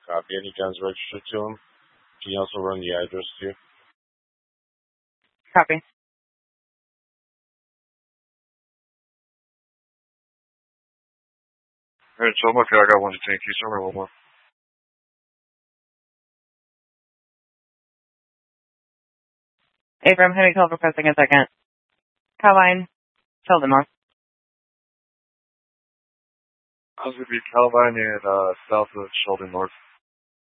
Copy. Any guns registered to him? Can you also run the address too? Copy. Alright, so I'm okay. I got one detained. Can you send me one more? Abram, heavy call requesting a second. Caroline, Sheldon North. I was going to be Calvine and south of Sheldon North.